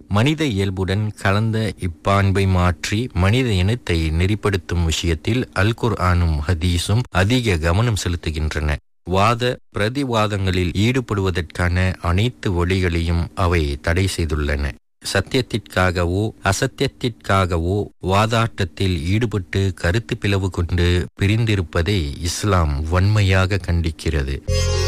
மனித இயல்புடன் கலந்த இப்பாண்பை மாற்றி மனித இனத்தை நெறிப்படுத்தும் விஷயத்தில் அல் குர்ஆனும் ஹதீஸும் அதிக கவனம் செலுத்துகின்றன. வாத பிரதிவாதங்களில் ஈடுபடுவதற்கான அனைத்து வழிகளையும் அவை தடை செய்துள்ளன. சத்தியத்திற்காகவோ அசத்தியத்திற்காகவோ வாதாட்டத்தில் ஈடுபட்டு கருத்து பிளவு கொண்டு பிரிந்திருப்பதை இஸ்லாம் வன்மையாக கண்டிக்கிறது.